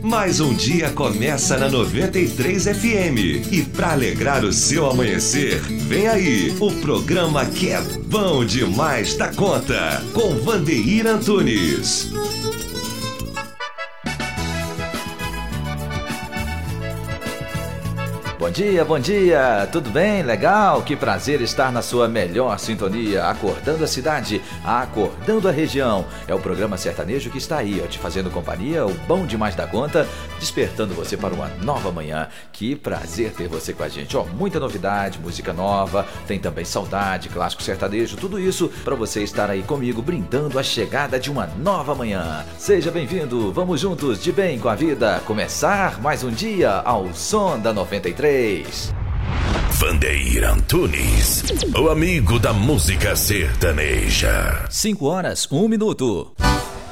Mais um dia começa na 93 FM. E para alegrar o seu amanhecer, vem aí o programa que é bom demais da conta, com Vandeir Antunes. Bom dia, tudo bem? Legal? Que prazer estar na sua melhor sintonia, acordando a cidade, acordando a região. É o programa sertanejo que está aí, ó, te fazendo companhia, o bom demais da conta, despertando você para uma nova manhã. Que prazer ter você com a gente, ó, muita novidade, música nova, tem também saudade, clássico sertanejo, tudo isso para você estar aí comigo, brindando a chegada de uma nova manhã. Seja bem-vindo, vamos juntos de bem com a vida, começar mais um dia ao som da 93. Vandeir Antunes, o amigo da música sertaneja. 5 horas, 1 minuto.